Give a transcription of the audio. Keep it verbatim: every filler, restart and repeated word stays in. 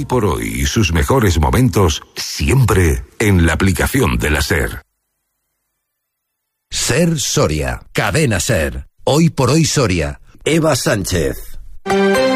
por hoy y sus mejores momentos siempre en la aplicación de la SER. SER Soria, Cadena SER. Hoy por hoy Soria. Eva Sánchez.